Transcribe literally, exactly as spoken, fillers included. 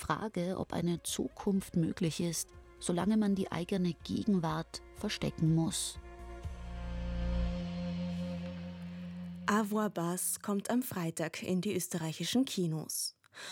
Frage, ob eine Zukunft möglich ist, solange man die eigene Gegenwart verstecken muss. À voix basse kommt am Freitag in die österreichischen Kinos.